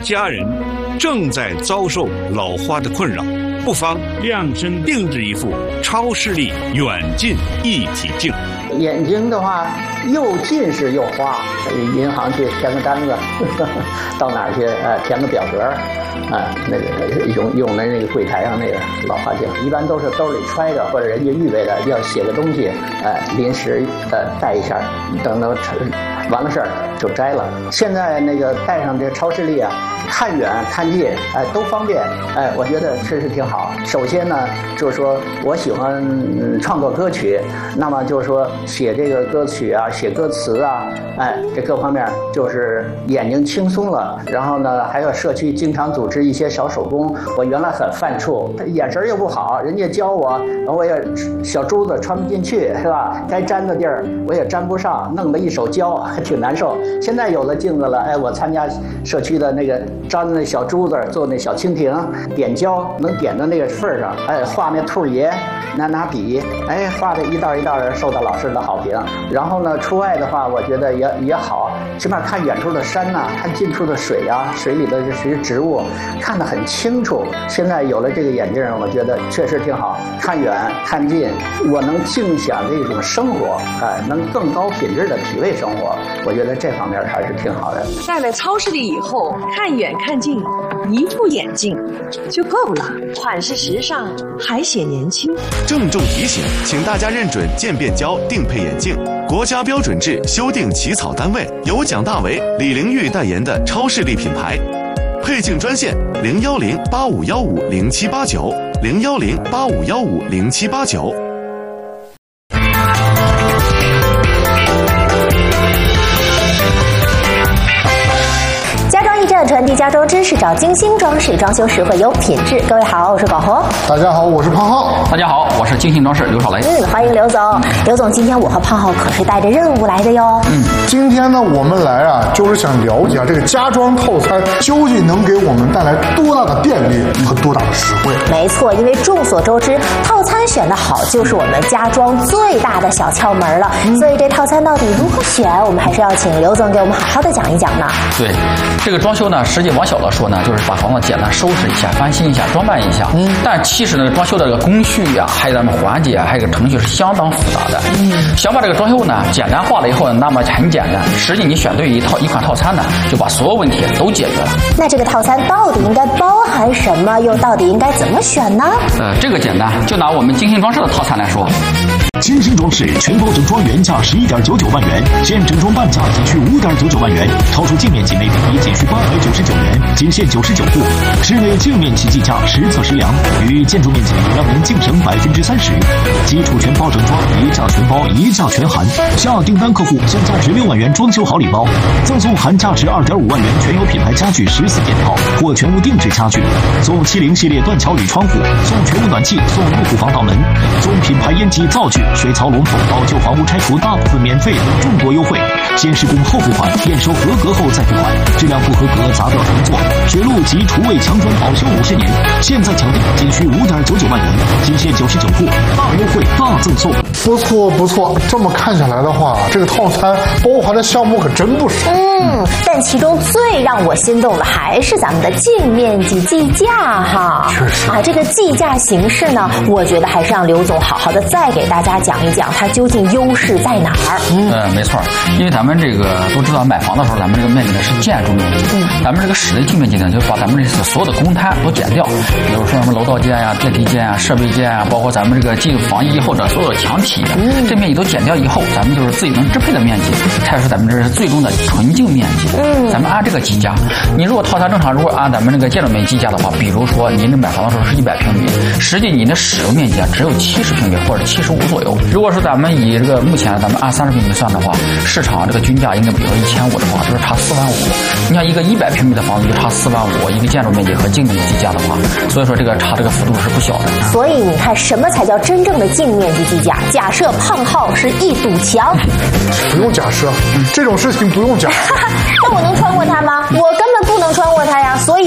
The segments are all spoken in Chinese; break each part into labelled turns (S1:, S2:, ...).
S1: 家人正在遭受老花的困扰，不妨量身定制一副超视力远近一体镜。
S2: 眼睛的话，又近视又花，银行去填个单子，到哪儿去填个表格，那个用的那个柜台上那个老花镜，一般都是兜里揣着，或者人家预备的要写个东西，临时带一下，等到完了事儿就摘了。现在那个带上这超视力啊，看远看近，都方便，我觉得确实挺好。首先呢，就是说我喜欢创作歌曲，那么就是说写这个歌曲啊，写歌词啊，这各方面就是眼睛轻松了。然后呢，还有社区经常组织一些小手工，我原来很犯怵，眼神又不好，人家教我，我也小珠子穿不进去，是吧？该粘的地儿我也粘不上，弄得一手胶，还挺难受。现在有了镜子了，我参加社区的那个粘那小珠子，做那小蜻蜓，点胶能点到那个份儿上，画那兔爷，拿笔，画的一道一道的，受到老师的好评。然后呢，出外的话，我觉得也好，起码看远处的山呐，看近处的水啊，水里的这些植物，看得很清楚。现在有了这个眼镜，我觉得确实挺好，看远看近，我能尽享这种生活，能更高品质的体味生活。我觉得这方面还是挺好的。
S3: 戴了超视力以后，看远看近，一副眼镜就够了，款式时尚，还显年轻。
S4: 郑重提醒，请大家认准渐变胶定配眼镜，国家标准制修订起草单位，由蒋大为、李玲玉代言的超视力品牌。配镜专线010-8515-0789，010-8515-0789。
S5: 传递家装知识，找精心装饰，装修实惠有品质。各位好，我是广红。
S6: 大家好，我是胖浩。
S7: 大家好，我是精心装饰刘少雷。
S5: 欢迎刘总。刘总，今天我和胖浩可是带着任务来的哟。
S6: 今天呢，我们来就是想了解这个家装套餐究竟能给我们带来多大的便利和多大的实惠。
S5: 没错，因为众所周知，套餐选得好就是我们家装最大的小窍门了。所以这套餐到底如何选，我们还是要请刘总给我们好好的讲一讲呢。
S7: 对，这个装修呢，实际往小了说呢，就是把房子简单收拾一下、翻新一下、装扮一下。但其实呢，装修的这个工序啊，还有咱们环节啊，还有个程序是相当复杂的。想把这个装修呢简单化了以后，那么很简单。实际你选对一款套餐呢，就把所有问题都解决了。
S5: 那这个套餐到底应该包含什么？又到底应该怎么选呢？
S7: 这个简单，就拿我们精心装饰的套餐来说。
S8: 精心装饰全包整装原价11.99万元，现整装半价仅需5.99万元，超出净面积每平米仅需899元，仅限99户。室内净面积计价实测实量，与建筑面积让您净省30%。基础全包整装，一价全包，一价全含。下订单客户送价值6万元装修好礼包，赠送含价值2.5万元全有品牌家具14件套或全屋定制家具，送70系列断桥铝窗户，送全屋暖气，送入户防盗门，送品牌烟机灶具、水槽龙头，老旧房屋拆除大部分免费等众多优惠。先施工后付款，验收合格后再付款，质量不合格砸掉重做。水路及厨卫墙砖保修50年，现在抢订仅需5.99万元，仅限99户，大优惠大赠送。
S6: 不错不错，这么看下来的话，这个套餐包含的项目可真不少。
S5: 但其中最让我心动的还是咱们的净面积计价哈。
S6: 确实
S5: 这个计价形式呢，我觉得还是让刘总好好的再给大家讲一讲它究竟优势在哪儿。
S7: 没错，因为咱们这个都知道，买房的时候咱们这个面积呢是建筑面积，咱们这个室内净面积呢就把咱们这所有的公摊都减掉，比如说什么楼道间呀、电梯间呀、设备间呀，包括咱们这个进房衣或者所有的墙体，这面积都减掉以后，咱们就是自己能支配的面积，才是咱们这是最终的纯净面积。咱们按这个计价，你如果套餐正常，如果按咱们这个建筑面积计价的话，比如说您这买房的时候是100平米，实际你的使用面积只有70平米或者75左右。如果说咱们以这个目前咱们按30平米算的话，市场这个均价应该比如说1500的话，就是差4万5。你像一个100平米的房子就差4万5，一个建筑面积和净面积计价的话，所以说这个差这个幅度是不小的。
S5: 所以你看，什么才叫真正的净面积计价？假设胖浩是一堵墙，
S6: 不用假设，这种事情不用假设。
S5: 那我能穿过它吗？我根本不能穿过它呀。所以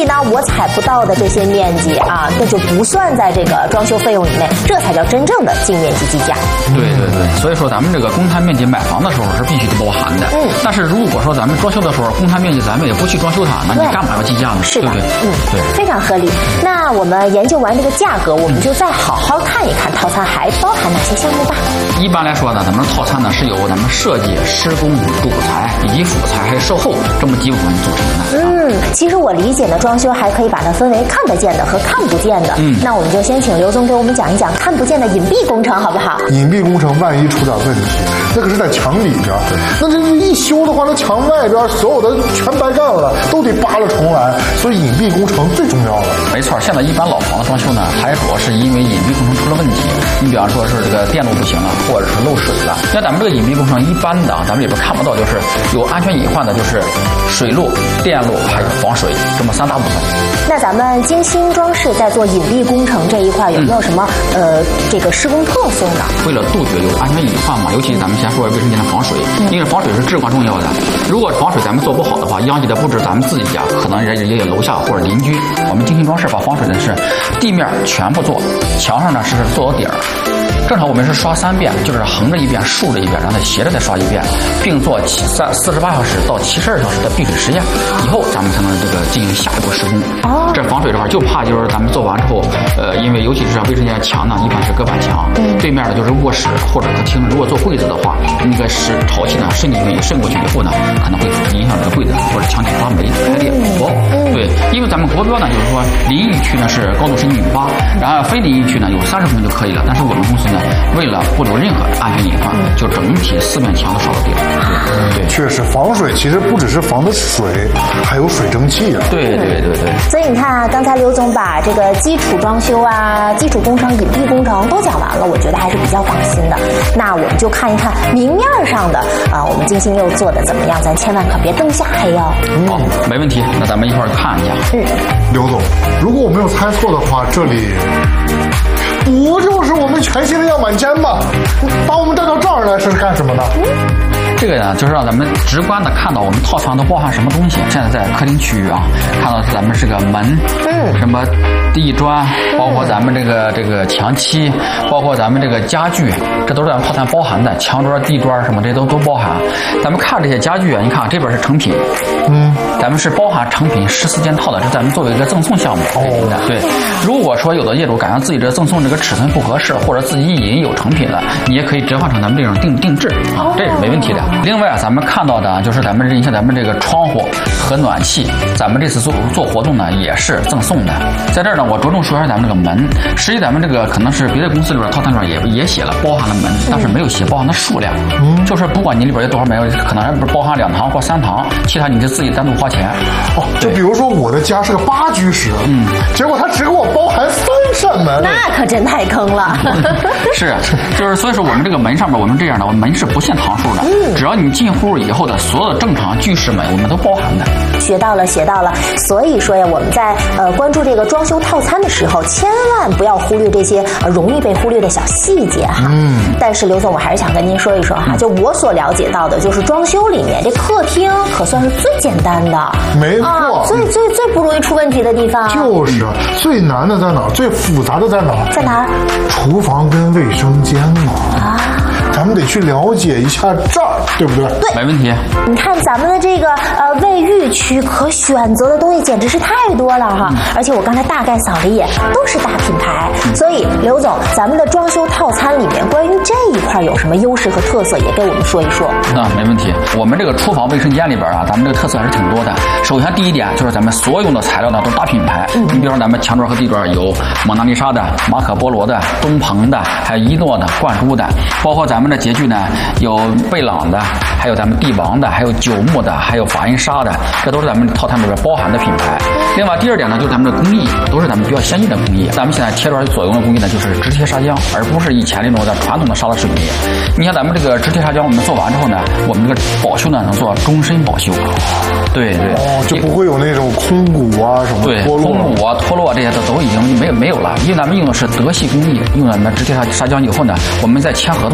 S5: 以呢，我采不到的这些面积啊，那就不算在这个装修费用以内，这才叫真正的净面积计价。
S7: 对对对，所以说咱们这个公摊面积买房的时候是必须得包含的。但是如果说咱们装修的时候公摊面积咱们也不去装修它，那你干嘛要计价呢？
S5: 是的，
S7: 对不对？
S5: 对，非常合理。那我们研究完这个价格，我们就再好好看一看套餐还包含哪些项目吧。
S7: 一般来说呢，咱们套餐呢是由咱们设计、施工、主材以及辅材还有售后这么几部分组成的。
S5: 其实我理解呢，装修还可以把它分为看得见的和看不见的。那我们就先请刘总给我们讲一讲看不见的隐蔽工程，好不好？
S6: 隐蔽工程万一出点问题，那个是在墙里边，那这一修的话，那墙外边所有的全白干了，都得扒了重来。所以隐蔽工程最重要了。
S7: 没错，现在一般老房的装修呢，它也主要是因为隐蔽工程出了问题。你比方说是这个电路不行了，或者是漏水了。像咱们这个隐蔽工程一般的，咱们里边看不到，就是有安全隐患的，就是水路、电路还有防水这么3大部分。
S5: 那咱们精心装饰在做隐蔽工程这一块有没有什么这个施工特色呢？
S7: 为了杜绝有安全隐患嘛，尤其咱们先说卫生间的防水，因为防水是至关重要的。如果防水咱们做不好的话，殃及的不止咱们自己家，可能也有楼下或者邻居。我们精心装饰把防水的是地面全部做，墙上呢是做底儿。正常我们是刷3遍，就是横着一遍、竖着一遍，然后再斜着再刷一遍，并做48小时到72小时的闭水实验，以后咱们才能这个进行下一步施工。这防水的话，就怕就是咱们做完之后，因为尤其是卫生间墙呢，一般是隔板墙，对面的就是卧室或者客厅，如果做柜子的话，那个潮气呢渗过去以后呢，可能会影响这个柜子或者墙体发霉、开裂、破。对，因为咱们国标呢，就是说淋浴区呢是高度是1.8米，然后非淋浴区呢有30公分就可以了。但是我们公司呢，为了不留任何安全隐患，就整体4面墙都刷到底了。对，
S6: 确实防水其实不只是防的水，还有水蒸气啊。
S7: 对。
S5: 所以你看啊，刚才刘总把这个基础装修啊、基础工程、隐蔽工程都讲完了，我觉得还是比较放心的。那我们就看一看明面上的我们精心又做的怎么样，咱千万可别灯下黑哦。
S7: 好，没问题，那咱们一块儿看一下。
S6: 刘总，如果我没有猜错的话，这里不就是我们全新的样板间吗？把我们带到这儿来是干什么的？
S7: 这个呢，就是让咱们直观的看到我们套餐都包含什么东西。现在在客厅区域啊，看到咱们这个门，什么地砖，包括咱们这个墙漆，包括咱们这个家具，这都是咱们套餐包含的。墙砖、地砖什么这些都包含。咱们看这些家具啊，你看这边是成品，咱们是包含成品14件套的，是咱们作为一个赠送项目。对，如果说有的业主感觉自己这赠送这个尺寸不合适，或者自己已经有成品了，你也可以折换成咱们这种定制啊，这是没问题的。另外啊，咱们看到的就是咱们这个窗户和暖气，咱们这次做活动呢也是赠送的。在这儿呢，我着重说一下咱们这个门。实际咱们这个可能是别的公司里边套餐里边也写了包含了门，但是没有写包含的数量。就是不管你里边有多少门，可能不是包含2堂或3堂，其他你就自己单独花钱。
S6: 就比如说我的家是个8居室，结果他只给我包含3扇门，
S5: 那可真太坑了。
S7: 是，就是所以说我们这个门上面我们这样的，我们门是不限堂数的。只要你进户以后的所有的正常居室门，我们都包含的。
S5: 学到了。所以说呀，我们在关注这个装修套餐的时候，千万不要忽略这些容易被忽略的小细节哈。但是刘总，我还是想跟您说一说哈，就我所了解到的，就是装修里面这客厅可算是最简单的，
S6: 没错，
S5: 最不容易出问题的地方。
S6: 就是最难的在哪儿？最复杂的在哪儿？
S5: 在哪儿？
S6: 厨房跟卫生间嘛。咱们得去了解一下这儿，对不对？
S5: 对，
S7: 没问题。
S5: 你看咱们的这个卫浴区可选择的东西简直是太多了哈，而且我刚才大概扫了一眼，都是大品牌。所以刘总，咱们的装修套餐里面关于这一块有什么优势和特色，也给我们说一说。
S7: 没问题。我们这个厨房卫生间里边啊，咱们这个特色还是挺多的。首先第一点就是咱们所用的材料呢都是大品牌。你比如说咱们墙砖和地砖有蒙娜丽莎的、马可波罗的、东鹏的，还有一诺的、冠珠的，包括咱们的洁具呢有贝朗的，还有咱们帝王的，还有九牧的，还有法印纱的，这都是咱们套餐里边包含的品牌。另外第二点呢，就是咱们的工艺都是咱们比较先进的工艺。咱们现在贴砖所用的工艺呢，就是直贴砂浆，而不是以前那种的传统的砂拉式工艺。你像咱们这个直贴砂浆，我们做完之后呢，我们这个保修呢能做终身保修。对，
S6: 就不会有那种空鼓啊什么脱落。
S7: 空鼓啊脱落这些都已经没有了，因为咱们用的是德系工艺，用了咱们直贴砂浆以后呢，我们在签合同的时候直接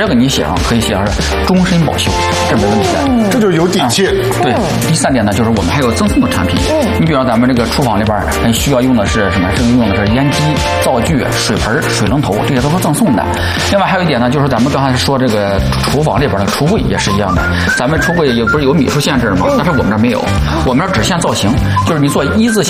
S7: 这个你写上可以写上是终身保修，这没问题的，
S6: 这就是有底气。
S7: 对，第3点呢，就是我们还有赠送的产品。你比如咱们这个厨房里边需要用的是什么？用的是烟机、灶具、水盆、水龙头，这些都是赠送的。另外还有一点呢，就是咱们刚才说这个厨房里边的橱柜也是一样的。咱们橱柜也不是有米数限制吗？但是我们这没有，我们这只限造型，就是你做1字形。